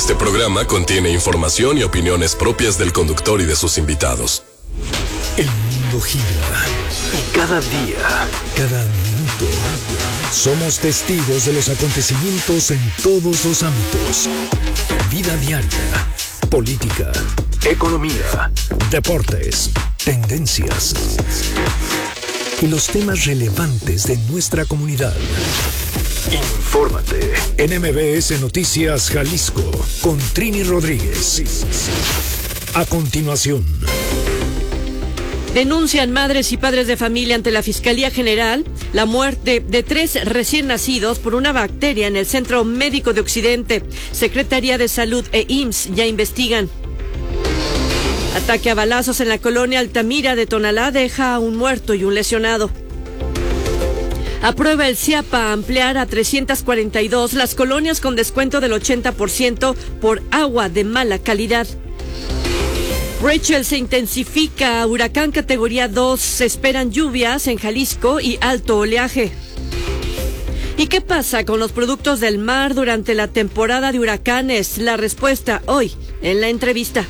Este programa contiene información y opiniones propias del conductor y de sus invitados. El mundo gira y cada día, cada minuto, somos testigos de los acontecimientos en todos los ámbitos. Vida diaria, política, economía, deportes, tendencias y los temas relevantes de nuestra comunidad. Infórmate en MBS Noticias Jalisco con Trini Rodríguez. A continuación. Denuncian madres y padres de familia ante la Fiscalía General la muerte de 3 recién nacidos por una bacteria en el Centro Médico de Occidente. Secretaría de Salud e IMSS ya investigan. Ataque a balazos en la colonia Altamira de Tonalá deja a un muerto y un lesionado. Aprueba el CIAPA ampliar a 342 las colonias con descuento del 80% por agua de mala calidad. Rachel se intensifica, huracán categoría 2, se esperan lluvias en Jalisco y alto oleaje. ¿Y qué pasa con los productos del mar durante la temporada de huracanes? La respuesta hoy en la entrevista.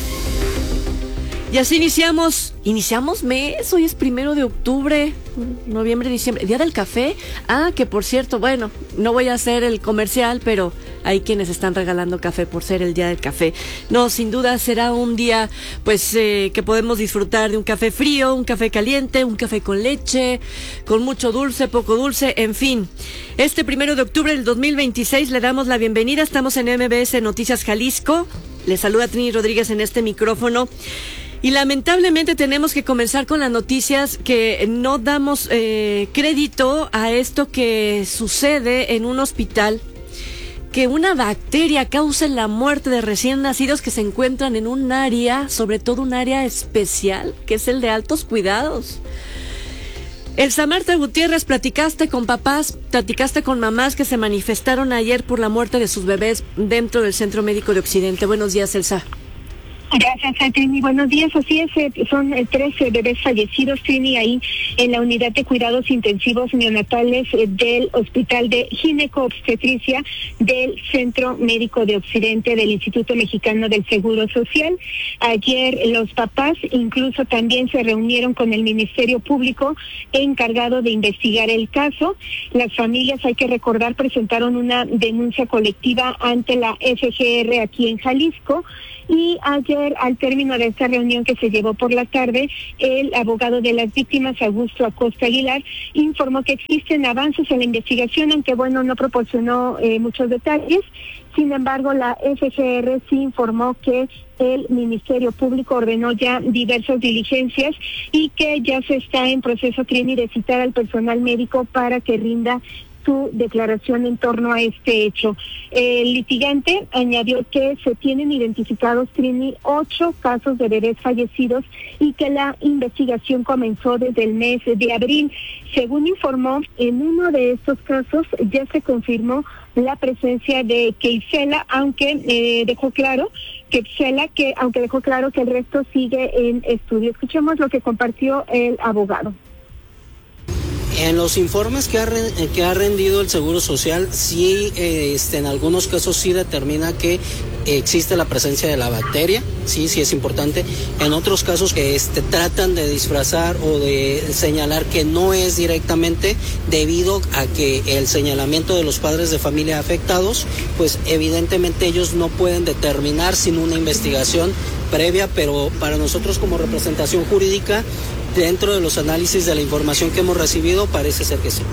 Y así iniciamos mes, hoy es 1 de octubre, noviembre, diciembre, Día del Café. Que por cierto, bueno, no voy a hacer el comercial, pero hay quienes están regalando café por ser el Día del Café. No, sin duda será un día, pues, que podemos disfrutar de un café frío, un café caliente, un café con leche, con mucho dulce, poco dulce, en fin. Este 1 de octubre del 2026 le damos la bienvenida, estamos en MBS Noticias Jalisco. Les saluda Trini Rodríguez en este micrófono. Y lamentablemente tenemos que comenzar con las noticias que no damos crédito a esto que sucede en un hospital, que una bacteria causa la muerte de recién nacidos que se encuentran en un área, sobre todo un área especial, que es el de altos cuidados. Elsa Marta Gutiérrez, platicaste con papás, platicaste con mamás que se manifestaron ayer por la muerte de sus bebés dentro del Centro Médico de Occidente. Buenos días, Elsa. Gracias, Trini. Buenos días. Así es, son 13 bebés fallecidos, Trini, ahí en la unidad de cuidados intensivos neonatales del Hospital de Gineco-Obstetricia del Centro Médico de Occidente del Instituto Mexicano del Seguro Social. Ayer los papás incluso también se reunieron con el Ministerio Público encargado de investigar el caso. Las familias, hay que recordar, presentaron una denuncia colectiva ante la FGR aquí en Jalisco. Y ayer, al término de esta reunión que se llevó por la tarde, el abogado de las víctimas, Augusto Acosta Aguilar, informó que existen avances en la investigación, aunque no proporcionó muchos detalles. Sin embargo, la FGR sí informó que el Ministerio Público ordenó ya diversas diligencias y que ya se está en proceso, Trini, de citar al personal médico para que rinda su declaración en torno a este hecho. El litigante añadió que se tienen identificados, Trini, 8 casos de bebés fallecidos y que la investigación comenzó desde el mes de abril. Según informó, en uno de estos casos ya se confirmó la presencia de Keisela, aunque dejó claro que el resto sigue en estudio. Escuchemos lo que compartió el abogado. En los informes que ha rendido el Seguro Social, sí, en algunos casos sí determina que existe la presencia de la bacteria, sí es importante. En otros casos tratan de disfrazar o de señalar que no es directamente, debido a que el señalamiento de los padres de familia afectados, pues evidentemente ellos no pueden determinar sin una investigación previa, pero para nosotros como representación jurídica, dentro de los análisis de la información que hemos recibido, parece ser que sí.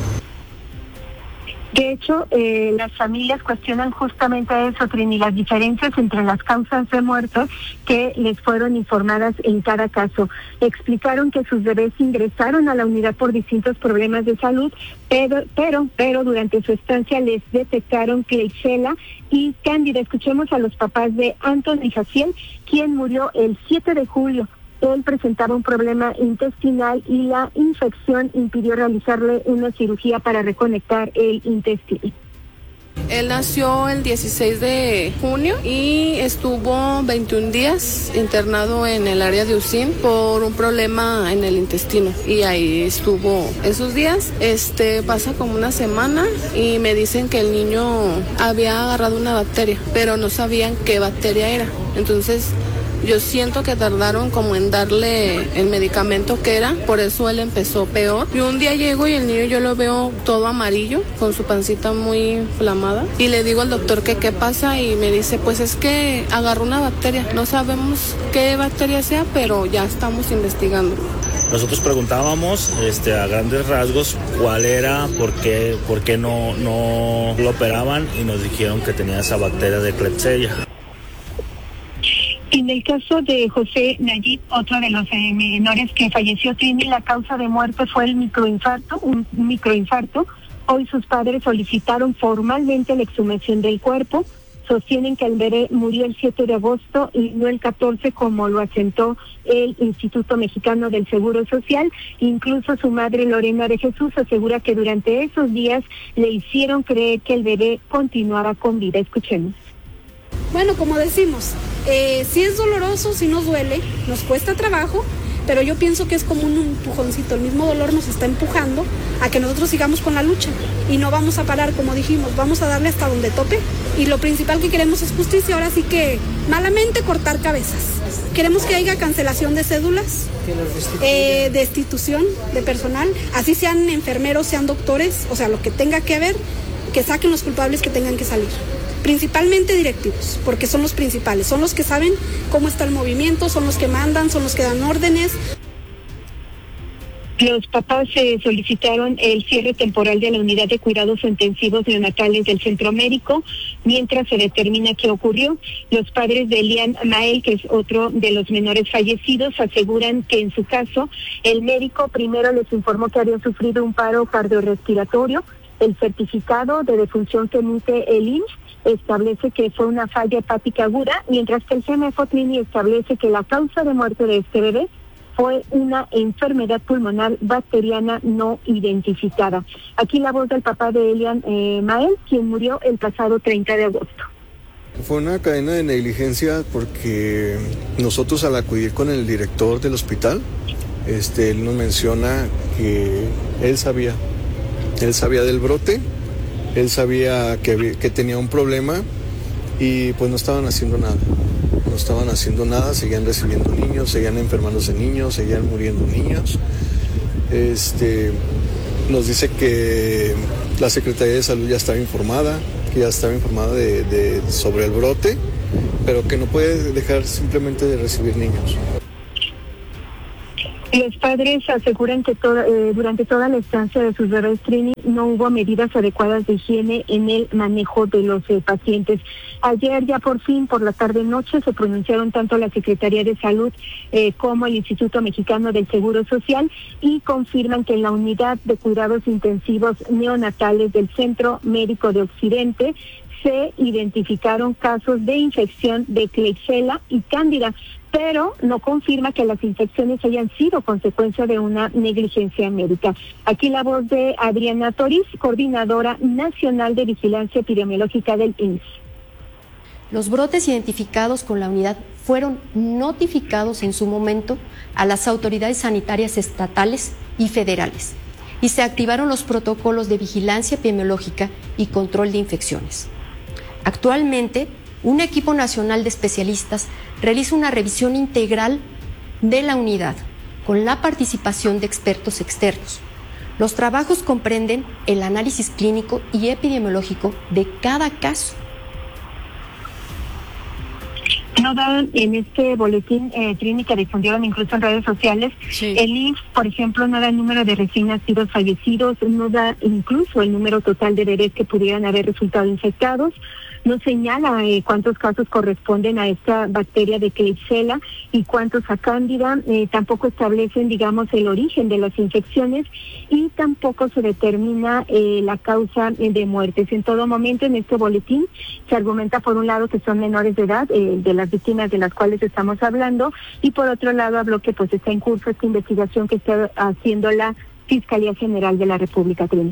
De hecho, las familias cuestionan justamente eso, Trini, las diferencias entre las causas de muerte que les fueron informadas en cada caso. Explicaron que sus bebés ingresaron a la unidad por distintos problemas de salud, pero durante su estancia les detectaron Klebsiella y Cándida. Escuchemos a los papás de Anthony Jaciel, quien murió el 7 de julio. Él presentaba un problema intestinal y la infección impidió realizarle una cirugía para reconectar el intestino. Él nació el 16 de junio y estuvo 21 días internado en el área de UCIN por un problema en el intestino. Y ahí estuvo esos días. Pasa como una semana y me dicen que el niño había agarrado una bacteria, pero no sabían qué bacteria era. Entonces, yo siento que tardaron como en darle el medicamento que era, por eso él empezó peor. Y un día llego y el niño yo lo veo todo amarillo, con su pancita muy inflamada. Y le digo al doctor que qué pasa y me dice, pues es que agarró una bacteria. No sabemos qué bacteria sea, pero ya estamos investigando. Nosotros preguntábamos a grandes rasgos cuál era, por qué no lo operaban y nos dijeron que tenía esa bacteria de Klebsiella. En el caso de José Nayib, otro de los menores que falleció, Trini, la causa de muerte fue el un microinfarto. Hoy sus padres solicitaron formalmente la exhumación del cuerpo. Sostienen que el bebé murió el 7 de agosto y no el 14, como lo asentó el Instituto Mexicano del Seguro Social. Incluso su madre, Lorena de Jesús, asegura que durante esos días le hicieron creer que el bebé continuaba con vida. Escuchemos. Bueno, como decimos, sí es doloroso, sí nos duele, nos cuesta trabajo, pero yo pienso que es como un empujoncito. El mismo dolor nos está empujando a que nosotros sigamos con la lucha y no vamos a parar, como dijimos, vamos a darle hasta donde tope. Y lo principal que queremos es justicia, ahora sí que malamente cortar cabezas. Queremos que haya cancelación de cédulas, destitución de personal, así sean enfermeros, sean doctores, o sea, lo que tenga que haber, que saquen los culpables que tengan que salir. Principalmente directivos, porque son los principales, son los que saben cómo está el movimiento, son los que mandan, son los que dan órdenes. Los papás solicitaron el cierre temporal de la unidad de cuidados intensivos neonatales del centro médico mientras se determina qué ocurrió. Los padres de Elian Mael, que es otro de los menores fallecidos, aseguran que en su caso el médico primero les informó que había sufrido un paro cardiorrespiratorio. El certificado de defunción que emite el IMSS establece que fue una falla hepática aguda, mientras que el CMFO Trini establece que la causa de muerte de este bebé fue una enfermedad pulmonar bacteriana no identificada. Aquí la voz del papá de Elian Mael, quien murió el pasado 30 de agosto. Fue una cadena de negligencia porque nosotros al acudir con el director del hospital, él nos menciona que él sabía del brote, él sabía que tenía un problema y pues no estaban haciendo nada, seguían recibiendo niños, seguían enfermándose niños, seguían muriendo niños. Nos dice que la Secretaría de Salud ya estaba informada, sobre el brote, pero que no puede dejar simplemente de recibir niños. Los padres aseguran que durante toda la estancia de sus bebés, Trini, no hubo medidas adecuadas de higiene en el manejo de los pacientes. Ayer ya por fin, por la tarde-noche, se pronunciaron tanto la Secretaría de Salud como el Instituto Mexicano del Seguro Social y confirman que en la unidad de cuidados intensivos neonatales del Centro Médico de Occidente se identificaron casos de infección de Klebsiella y Cándida, pero no confirma que las infecciones hayan sido consecuencia de una negligencia médica. Aquí la voz de Adriana Toriz, coordinadora nacional de vigilancia epidemiológica del IMSS. Los brotes identificados con la unidad fueron notificados en su momento a las autoridades sanitarias estatales y federales y se activaron los protocolos de vigilancia epidemiológica y control de infecciones. Actualmente, un equipo nacional de especialistas realiza una revisión integral de la unidad con la participación de expertos externos. Los trabajos comprenden el análisis clínico y epidemiológico de cada caso. No dan en este boletín, Trini, que difundieron incluso en redes sociales, sí. El IMSS, por ejemplo, no da el número de recién nacidos fallecidos, no da incluso el número total de bebés que pudieran haber resultado infectados, no señala cuántos casos corresponden a esta bacteria de Klebsiella y cuántos a Cándida, tampoco establecen, digamos, el origen de las infecciones y tampoco se determina la causa de muertes. En todo momento en este boletín se argumenta por un lado que son menores de edad, de las víctimas de las cuales estamos hablando, y por otro lado habló que pues está en curso esta investigación que está haciendo la Fiscalía General de la República, Trini.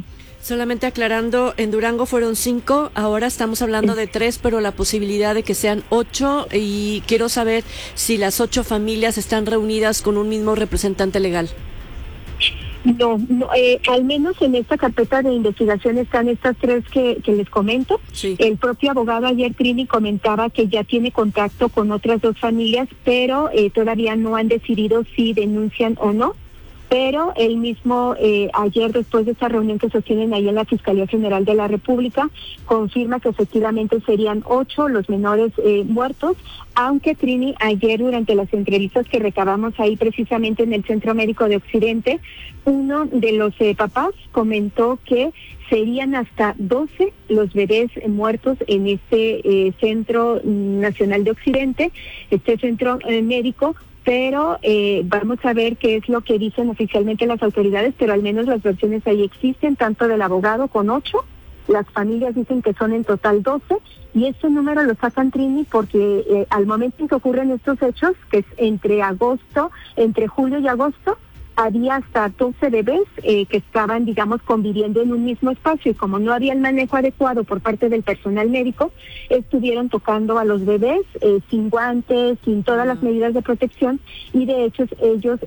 Solamente aclarando, en Durango fueron 5, ahora estamos hablando de 3, pero la posibilidad de que sean 8, y quiero saber si las 8 familias están reunidas con un mismo representante legal. No, al menos en esta carpeta de investigación están estas 3 que les comento. Sí. El propio abogado ayer, Trini, comentaba que ya tiene contacto con otras 2 familias, pero todavía no han decidido si denuncian o no. Pero él mismo ayer, después de esta reunión que sostienen ahí en la Fiscalía General de la República, confirma que efectivamente serían 8 los menores muertos, aunque, Trini, ayer durante las entrevistas que recabamos ahí precisamente en el Centro Médico de Occidente, uno de los papás comentó que serían hasta 12 los bebés muertos en este Centro Nacional de Occidente, este centro médico. Pero vamos a ver qué es lo que dicen oficialmente las autoridades, pero al menos las versiones ahí existen, tanto del abogado con 8, las familias dicen que son en total 12, y este número lo sacan, Trini, porque al momento en que ocurren estos hechos, que es entre julio y agosto, había hasta 12 bebés que estaban, digamos, conviviendo en un mismo espacio, y como no había el manejo adecuado por parte del personal médico, estuvieron tocando a los bebés sin guantes, sin todas las medidas de protección, y de hecho ellos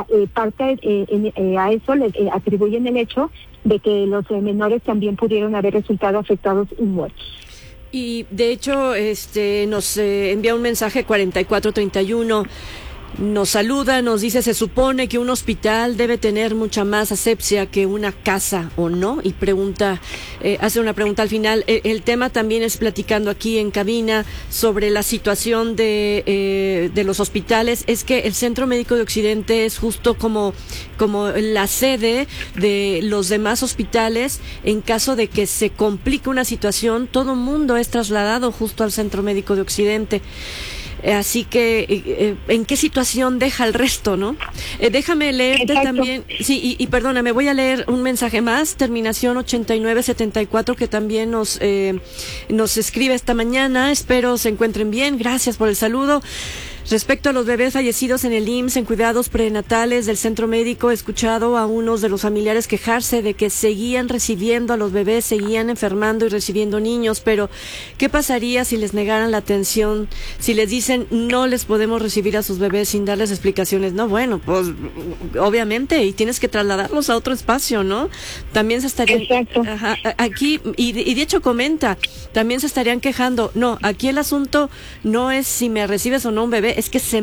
a eso les atribuyen el hecho de que los menores también pudieron haber resultado afectados y muertos. Y de hecho nos envía un mensaje 4431. Nos saluda, nos dice, se supone que un hospital debe tener mucha más asepsia que una casa, ¿o no? Y hace una pregunta al final. El tema también es, platicando aquí en cabina sobre la situación de los hospitales, es que el Centro Médico de Occidente es justo como la sede de los demás hospitales. En caso de que se complique una situación, todo el mundo es trasladado justo al Centro Médico de Occidente. Así que, ¿en qué situación deja el resto, no? Déjame leerte también, sí, y perdóname, voy a leer un mensaje más, terminación 8974, que también nos escribe esta mañana. Espero se encuentren bien, gracias por el saludo. Respecto a los bebés fallecidos en el IMSS en cuidados prenatales del centro médico, he escuchado a unos de los familiares quejarse de que seguían recibiendo a los bebés, seguían enfermando y recibiendo niños, pero ¿qué pasaría si les negaran la atención? Si les dicen no les podemos recibir a sus bebés sin darles explicaciones. No, bueno, pues obviamente, y tienes que trasladarlos a otro espacio, ¿no? También se estarían... Exacto. Aquí, y de hecho comenta, también se estarían quejando. No, aquí el asunto no es si me recibes o no un bebé, es que se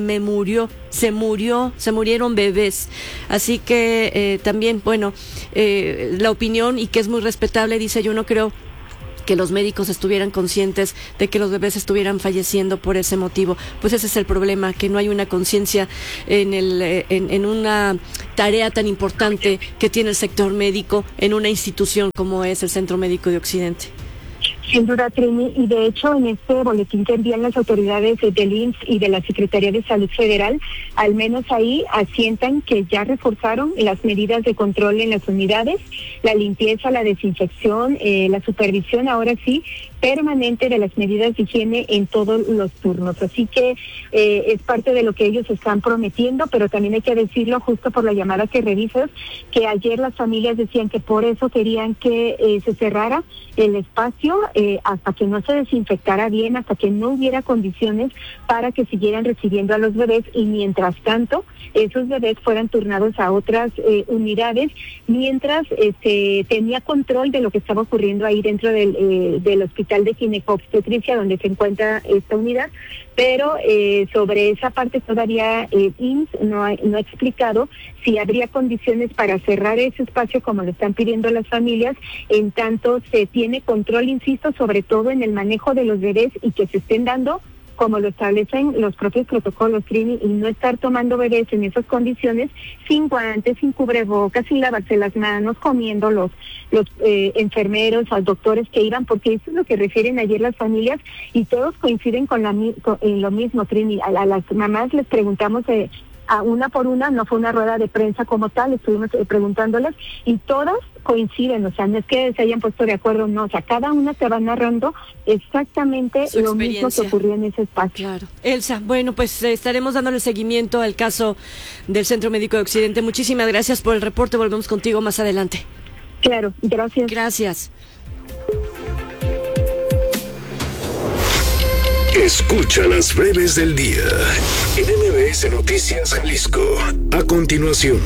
murieron bebés. Así que también, bueno, la opinión, y que es muy respetable, dice, yo no creo que los médicos estuvieran conscientes de que los bebés estuvieran falleciendo por ese motivo. Pues ese es el problema, que no hay una conciencia en una tarea tan importante que tiene el sector médico en una institución como es el Centro Médico de Occidente. Sin duda, Trini, y de hecho en este boletín que envían las autoridades del IMSS y de la Secretaría de Salud Federal, al menos ahí asientan que ya reforzaron las medidas de control en las unidades, la limpieza, la desinfección, la supervisión, ahora sí, permanente de las medidas de higiene en todos los turnos. Así que es parte de lo que ellos están prometiendo, pero también hay que decirlo, justo por la llamada que revisas, que ayer las familias decían que por eso querían que se cerrara el espacio hasta que no se desinfectara bien, hasta que no hubiera condiciones para que siguieran recibiendo a los bebés, y mientras tanto esos bebés fueran turnados a otras unidades, mientras tenía control de lo que estaba ocurriendo ahí dentro del hospital de ginecobstetricia donde se encuentra esta unidad. Pero sobre esa parte todavía IMSS no ha explicado si habría condiciones para cerrar ese espacio como lo están pidiendo las familias, en tanto se tiene control, insisto, sobre todo en el manejo de los bebés, y que se estén dando como lo establecen los propios protocolos, Trini, y no estar tomando bebés en esas condiciones, sin guantes, sin cubrebocas, sin lavarse las manos, comiendo los enfermeros, los doctores que iban, porque eso es lo que refieren ayer las familias, y todos coinciden en lo mismo, Trini. A las mamás les preguntamos a una por una, no fue una rueda de prensa como tal, estuvimos preguntándoles, y todas coinciden, o sea, no es que se hayan puesto de acuerdo, no, o sea, cada una te va narrando exactamente lo mismo que ocurrió en ese espacio. Claro. Elsa, bueno, pues estaremos dándole seguimiento al caso del Centro Médico de Occidente. Muchísimas gracias por el reporte, volvemos contigo más adelante. Claro, gracias. Gracias. Escucha las breves del día en MBS Noticias Jalisco. A continuación.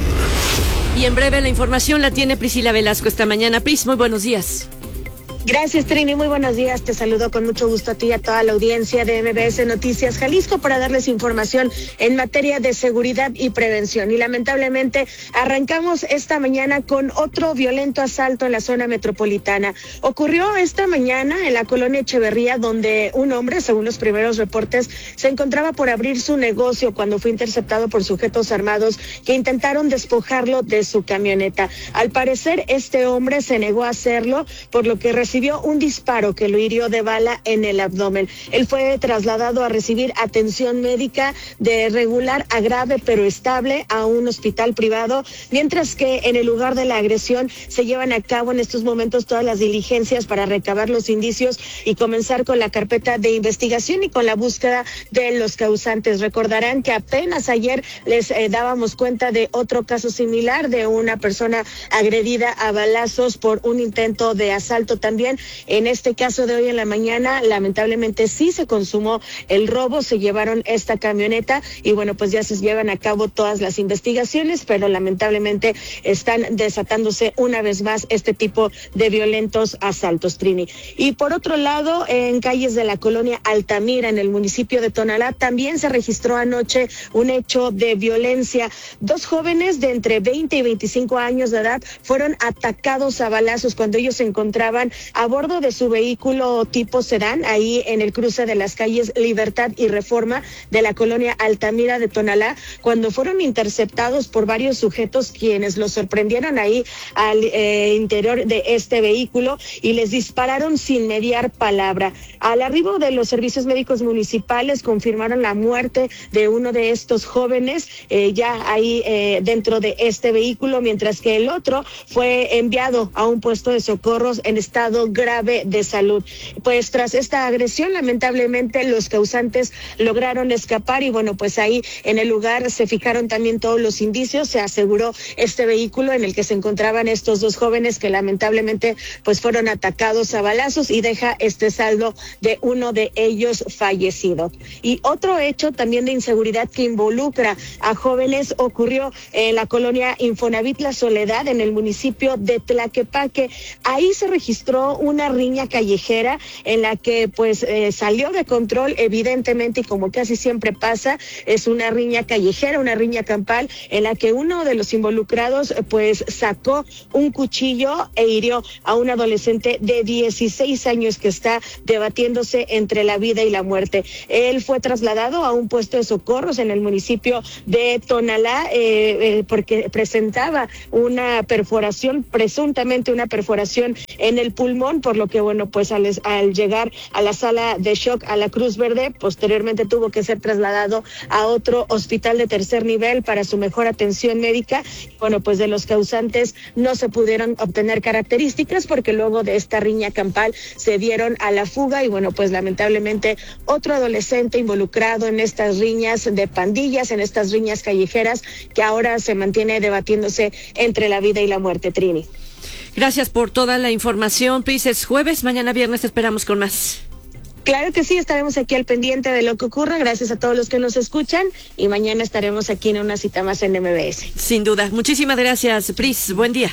Y en breve la información la tiene Priscila Velasco esta mañana. Pris, muy buenos días. Gracias, Trini. Muy buenos días. Te saludo con mucho gusto a ti y a toda la audiencia de MBS Noticias Jalisco para darles información en materia de seguridad y prevención. Y lamentablemente arrancamos esta mañana con otro violento asalto en la zona metropolitana. Ocurrió esta mañana en la colonia Echeverría, donde un hombre, según los primeros reportes, se encontraba por abrir su negocio cuando fue interceptado por sujetos armados que intentaron despojarlo de su camioneta. Al parecer, este hombre se negó a hacerlo, por lo que recibió un disparo que lo hirió de bala en el abdomen. Él fue trasladado a recibir atención médica de regular a grave pero estable a un hospital privado, mientras que en el lugar de la agresión se llevan a cabo en estos momentos todas las diligencias para recabar los indicios y comenzar con la carpeta de investigación y con la búsqueda de los causantes. Recordarán que apenas ayer les dábamos cuenta de otro caso similar de una persona agredida a balazos por un intento de asalto también. En este caso de hoy en la mañana, lamentablemente sí se consumó el robo, se llevaron esta camioneta y bueno, pues ya se llevan a cabo todas las investigaciones, pero lamentablemente están desatándose una vez más este tipo de violentos asaltos, Trini. Y por otro lado, en calles de la colonia Altamira, en el municipio de Tonalá, también se registró anoche un hecho de violencia. 2 jóvenes de entre 20 y 25 años de edad fueron atacados a balazos cuando ellos se encontraban a bordo de su vehículo tipo sedán, ahí en el cruce de las calles Libertad y Reforma de la colonia Altamira de Tonalá, cuando fueron interceptados por varios sujetos quienes los sorprendieron ahí al interior de este vehículo y les dispararon sin mediar palabra. Al arribo de los servicios médicos municipales confirmaron la muerte de uno de estos jóvenes ya ahí dentro de este vehículo, mientras que el otro fue enviado a un puesto de socorros en estado grave de salud. Pues tras esta agresión, lamentablemente los causantes lograron escapar y bueno, pues ahí en el lugar se fijaron también todos los indicios, se aseguró este vehículo en el que se encontraban estos 2 jóvenes que lamentablemente pues fueron atacados a balazos y deja este saldo de uno de ellos fallecido. Y otro hecho también de inseguridad que involucra a jóvenes ocurrió en la colonia Infonavit La Soledad, en el municipio de Tlaquepaque. Ahí se registró una riña callejera en la que pues salió de control evidentemente, y como casi siempre pasa, es una riña callejera, una riña campal en la que uno de los involucrados pues sacó un cuchillo e hirió a un adolescente de 16 años que está debatiéndose entre la vida y la muerte. Él fue trasladado a un puesto de socorros en el municipio de Tonalá porque presentaba una perforación, presuntamente una perforación en el pulmón, por lo que bueno, pues al llegar a la sala de shock a la Cruz Verde, posteriormente tuvo que ser trasladado a otro hospital de tercer nivel para su mejor atención médica. Bueno, pues de los causantes no se pudieron obtener características porque luego de esta riña campal se dieron a la fuga y bueno, pues lamentablemente otro adolescente involucrado en estas riñas de pandillas, en estas riñas callejeras que ahora se mantiene debatiéndose entre la vida y la muerte, Trini. Gracias por toda la información, Pris. Es jueves, mañana viernes te esperamos con más. Claro que sí, estaremos aquí al pendiente de lo que ocurra. Gracias a todos los que nos escuchan y mañana estaremos aquí en una cita más en MBS. Sin duda. Muchísimas gracias, Pris. Buen día.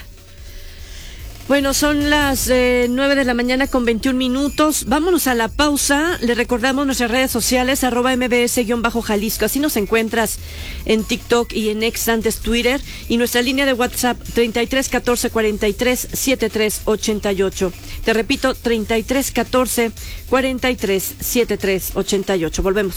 Bueno, son las 9 de la mañana con 21 minutos. Vámonos a la pausa. Le recordamos nuestras redes sociales, @mbs_Jalisco. Así nos encuentras en TikTok y en X, antes Twitter. Y nuestra línea de WhatsApp, 33 14 43 73 88. Te repito, 33 14 43 73 88. Volvemos.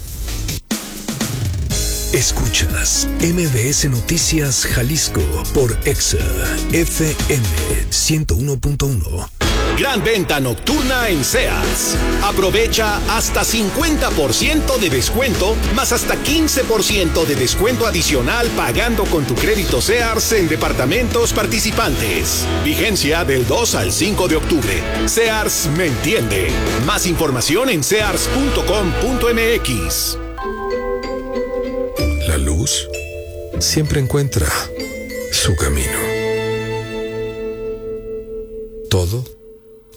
Escuchas MBS Noticias Jalisco por Exa FM 101.1. Gran venta nocturna en Sears. Aprovecha hasta 50% de descuento, más hasta 15% de descuento adicional pagando con tu crédito Sears en departamentos participantes. Vigencia del 2 al 5 de octubre. Sears me entiende. Más información en sears.com.mx. La luz siempre encuentra su camino.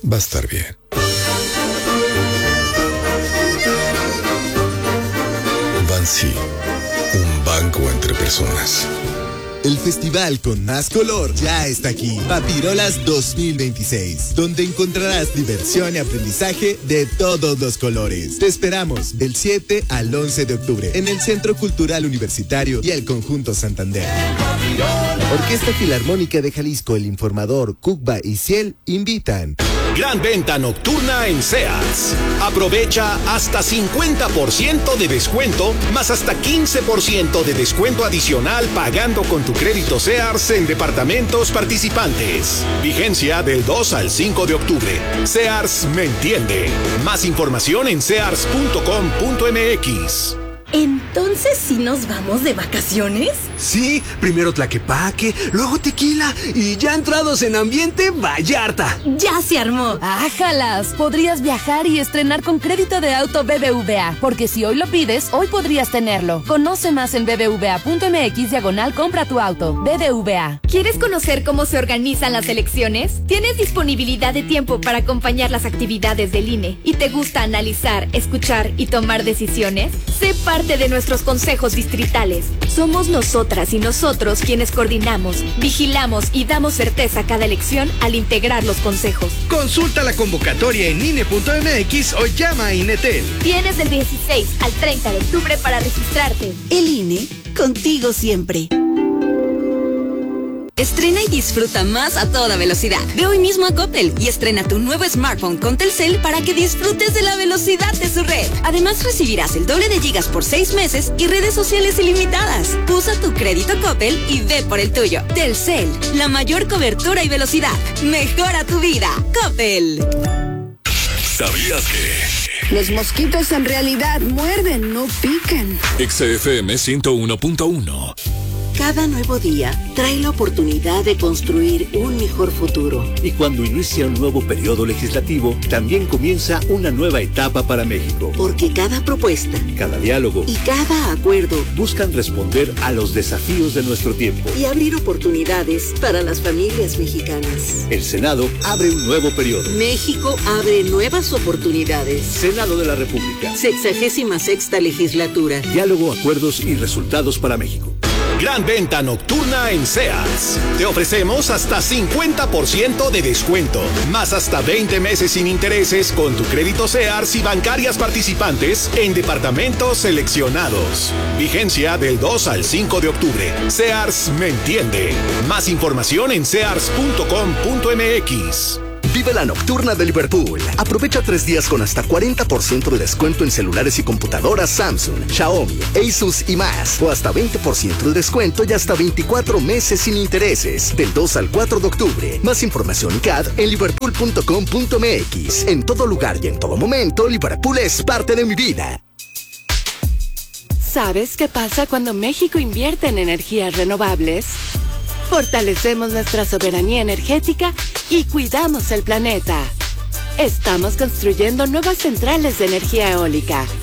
va a estar bien. Bansi, un banco entre personas. El festival con más color ya está aquí. Papirolas 2026, donde encontrarás diversión y aprendizaje de todos los colores. Te esperamos del 7 al 11 de octubre en el Centro Cultural Universitario y el Conjunto Santander. Orquesta Filarmónica de Jalisco, El Informador, Cucba y Ciel invitan. Gran venta nocturna en Sears. Aprovecha hasta 50% de descuento, más hasta 15% de descuento adicional pagando con tu crédito Sears en departamentos participantes. Vigencia del 2 al 5 de octubre. Sears me entiende. Más información en sears.com.mx. ¿Entonces sí nos vamos de vacaciones? Sí, primero Tlaquepaque, luego Tequila y ya entrados en ambiente Vallarta. ¡Ya se armó! ¡Ájalas! Podrías viajar y estrenar con crédito de auto BBVA, porque si hoy lo pides, hoy podrías tenerlo. Conoce más en bbva.mx/compra tu auto. BBVA. ¿Quieres conocer cómo se organizan las elecciones? ¿Tienes disponibilidad de tiempo para acompañar las actividades del INE? ¿Y te gusta analizar, escuchar y tomar decisiones? Sé parte de nuestros consejos distritales. Somos nosotras y nosotros quienes coordinamos, vigilamos y damos certeza a cada elección al integrar los consejos. Consulta la convocatoria en INE.mx o llama a INETEL. Tienes del 16 al 30 de octubre para registrarte. El INE, contigo siempre. Estrena y disfruta más a toda velocidad. Ve hoy mismo a Coppel y estrena tu nuevo smartphone con Telcel para que disfrutes de la velocidad de su red. Además recibirás el doble de gigas por 6 meses y redes sociales ilimitadas. Usa tu crédito Coppel y ve por el tuyo. Telcel, la mayor cobertura y velocidad. Mejora tu vida. Coppel. ¿Sabías que? Los mosquitos en realidad muerden, no pican. XFM 101.1. Cada nuevo día trae la oportunidad de construir un mejor futuro. Y cuando inicia un nuevo periodo legislativo, también comienza una nueva etapa para México. Porque cada propuesta, cada diálogo y cada acuerdo buscan responder a los desafíos de nuestro tiempo y abrir oportunidades para las familias mexicanas. El Senado abre un nuevo periodo. México abre nuevas oportunidades. Senado de la República. 66ª legislatura. Diálogo, acuerdos y resultados para México. Gran venta nocturna en Sears. Te ofrecemos hasta 50% de descuento, más hasta 20 meses sin intereses con tu crédito Sears y bancarias participantes en departamentos seleccionados. Vigencia del 2 al 5 de octubre. Sears me entiende. Más información en sears.com.mx. Vive la nocturna de Liverpool. Aprovecha 3 días con hasta 40% de descuento en celulares y computadoras Samsung, Xiaomi, Asus y más. O hasta 20% de descuento y hasta 24 meses sin intereses. Del 2 al 4 de octubre. Más información y CAD en liverpool.com.mx. En todo lugar y en todo momento, Liverpool es parte de mi vida. ¿Sabes qué pasa cuando México invierte en energías renovables? Fortalecemos nuestra soberanía energética y cuidamos el planeta. Estamos construyendo nuevas centrales de energía eólica,